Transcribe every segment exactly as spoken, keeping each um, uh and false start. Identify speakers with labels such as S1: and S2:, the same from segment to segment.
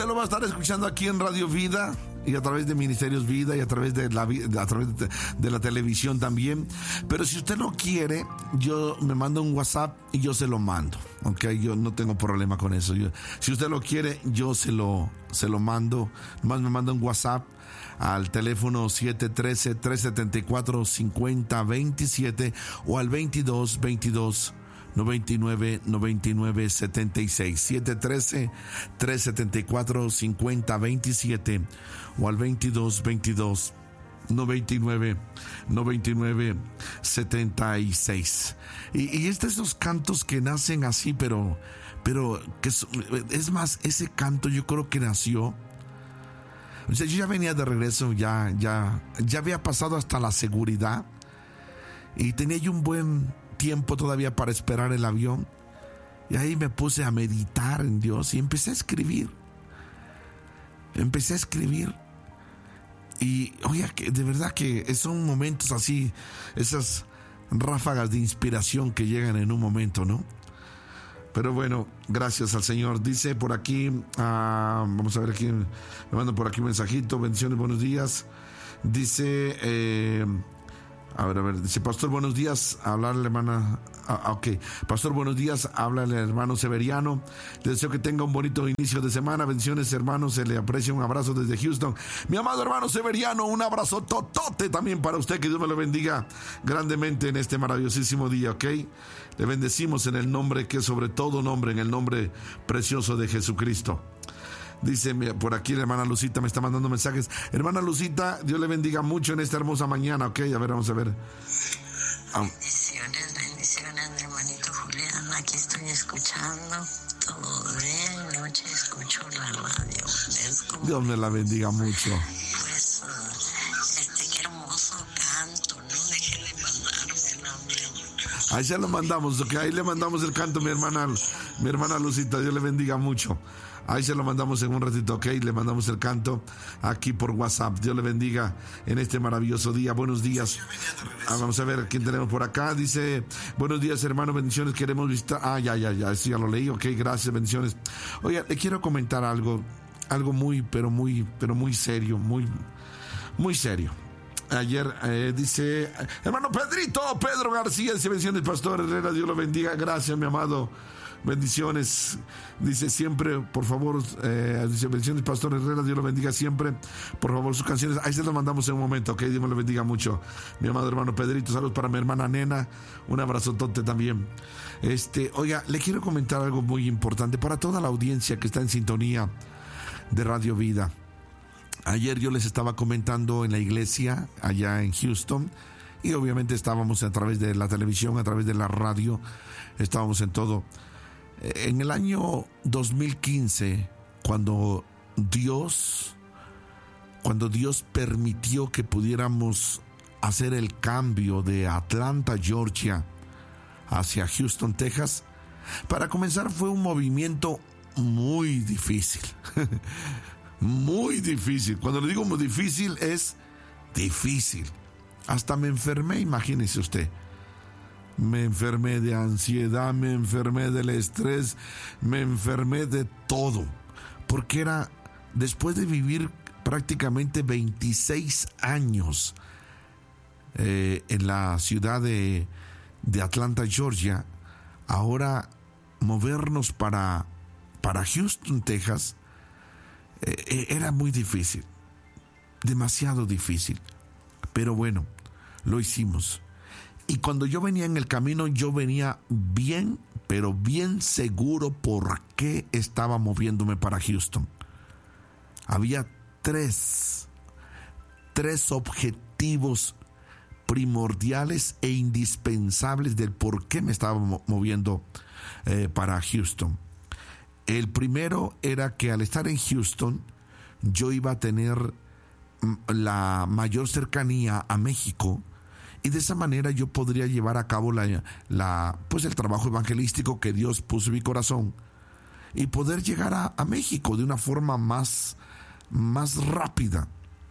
S1: Lo va a estar escuchando aquí en Radio Vida y a través de Ministerios Vida y a través de la, a través de, de la televisión también. Pero si usted lo quiere, yo me mando un WhatsApp y yo se lo mando. Ok, yo no tengo problema con eso. Yo, si usted lo quiere, yo se lo, se lo mando. Nomás me manda un WhatsApp al teléfono siete uno tres, tres siete cuatro, cinco cero dos siete o al veintidós veintidós noventa y nueve noventa y nueve setenta y seis, siete uno tres, tres siete cuatro, cinco cero dos siete o al veintidós veintidós noventa y nueve noventa y nueve setenta y seis. Y, y es de esos cantos que nacen así, pero pero que es, es más, ese canto yo creo que nació, o sea, yo ya venía de regreso, ya ya ya había pasado hasta la seguridad y tenía yo un buen tiempo todavía para esperar el avión, y ahí me puse a meditar en Dios y empecé a escribir empecé a escribir y oye, que de verdad que son momentos así, esas ráfagas de inspiración que llegan en un momento, ¿no? Pero bueno, gracias al Señor. Dice por aquí, uh, vamos a ver aquí, me mandan por aquí un mensajito, bendiciones, buenos días. Dice eh, A ver, a ver, dice, pastor, buenos días, habla la hermana, ah, ok, pastor, buenos días, habla el hermano Severiano, le deseo que tenga un bonito inicio de semana, bendiciones, hermanos, se le aprecia, un abrazo desde Houston, mi amado hermano Severiano, un abrazo totote también para usted, que Dios me lo bendiga grandemente en este maravillosísimo día, ok, le bendecimos en el nombre que es sobre todo nombre, en el nombre precioso de Jesucristo. Dice por aquí la hermana Lucita, me está mandando mensajes. Hermana Lucita, Dios le bendiga mucho en esta hermosa mañana, ok, a ver, vamos a ver.
S2: Bendiciones, bendiciones, mi hermanito Julián, aquí estoy escuchando, todo bien, noche escucho la radio.
S1: Dios me la bendiga mucho.
S2: Pues, este, qué hermoso canto, no deje de mandármelo.
S1: Ahí se lo mandamos, ok, ahí le mandamos el canto, mi hermana, mi hermana Lucita, Dios le bendiga mucho. Ahí se lo mandamos en un ratito, ok, le mandamos el canto aquí por WhatsApp. Dios le bendiga en este maravilloso día. Buenos días. Ah, vamos a ver quién tenemos por acá. Dice, buenos días, hermano, bendiciones, queremos visitar. Ah, ya, ya, ya, eso ya lo leí, ok, gracias, bendiciones. Oiga, le quiero comentar algo, algo muy, pero muy, pero muy serio, muy, muy serio. Ayer eh, dice, hermano Pedrito, Pedro García, dice, bendiciones, pastor Herrera, Dios lo bendiga, gracias, mi amado. Bendiciones, dice siempre, por favor, eh, dice bendiciones, pastor Herrera, Dios lo bendiga siempre, por favor, sus canciones, ahí se las mandamos en un momento, ok, Dios me lo bendiga mucho, mi amado hermano Pedrito, saludos para mi hermana Nena, un abrazotote también. Este, oiga, le quiero comentar algo muy importante para toda la audiencia que está en sintonía de Radio Vida. Ayer yo les estaba comentando en la iglesia, allá en Houston, y obviamente estábamos a través de la televisión, a través de la radio, estábamos en todo. En el año dos mil quince, cuando Dios, cuando Dios permitió que pudiéramos hacer el cambio de Atlanta, Georgia, hacia Houston, Texas, para comenzar fue un movimiento muy difícil, muy difícil. Cuando le digo muy difícil, es difícil. Hasta me enfermé, imagínese usted. Me enfermé de ansiedad, me enfermé del estrés, me enfermé de todo, porque era después de vivir prácticamente veintiséis años eh, en la ciudad de, de Atlanta, Georgia, ahora movernos para, para Houston, Texas, eh, era muy difícil, demasiado difícil, pero bueno, lo hicimos. Y cuando yo venía en el camino, yo venía bien, pero bien seguro por qué estaba moviéndome para Houston. Había tres, tres objetivos primordiales e indispensables del por qué me estaba moviendo eh, para Houston. El primero era que al estar en Houston, yo iba a tener la mayor cercanía a México, y de esa manera yo podría llevar a cabo la, la, pues el trabajo evangelístico que Dios puso en mi corazón y poder llegar a, a México de una forma más, más rápida.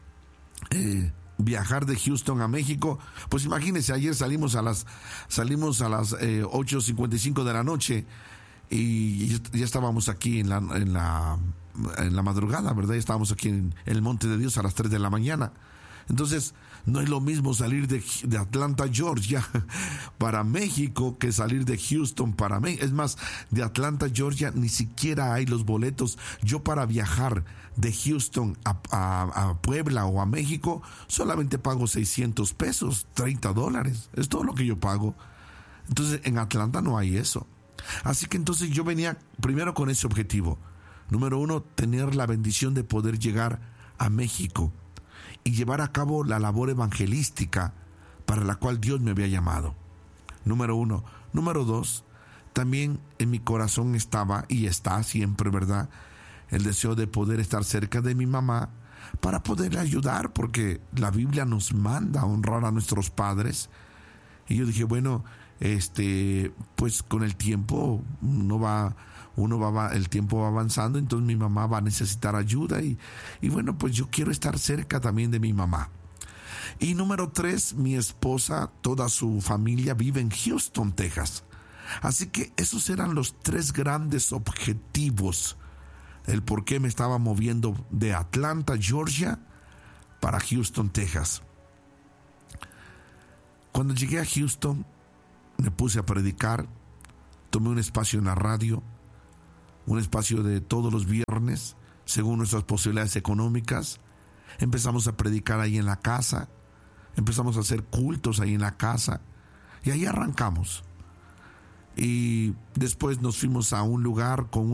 S1: Eh, viajar de Houston a México, pues imagínense, ayer salimos a las salimos a las eh, ocho cincuenta y cinco de la noche y ya estábamos aquí en la, en la en la madrugada, ¿verdad? Estábamos aquí en el Monte de Dios a las tres de la mañana. Entonces, no es lo mismo salir de, de Atlanta, Georgia, para México, que salir de Houston para México. Es más, de Atlanta, Georgia, ni siquiera hay los boletos. Yo para viajar de Houston a, a, a Puebla o a México, solamente pago seiscientos pesos, treinta dólares. Es todo lo que yo pago. Entonces, en Atlanta no hay eso. Así que entonces yo venía primero con ese objetivo. Número uno, tener la bendición de poder llegar a México y llevar a cabo la labor evangelística para la cual Dios me había llamado. Número uno. Número dos, también en mi corazón estaba y está siempre, ¿verdad?, el deseo de poder estar cerca de mi mamá para poderle ayudar, porque la Biblia nos manda a honrar a nuestros padres. Y yo dije, bueno, este, pues con el tiempo uno va, uno va, el tiempo va avanzando, entonces mi mamá va a necesitar ayuda y, y bueno, pues yo quiero estar cerca también de mi mamá. Y número tres, mi esposa, toda su familia vive en Houston, Texas. Así que esos eran los tres grandes objetivos, el por qué me estaba moviendo de Atlanta, Georgia, para Houston, Texas. Cuando llegué a Houston, me puse a predicar, tomé un espacio en la radio, un espacio de todos los viernes, según nuestras posibilidades económicas. Empezamos a predicar ahí en la casa, empezamos a hacer cultos ahí en la casa, y ahí arrancamos. Y después nos fuimos a un lugar con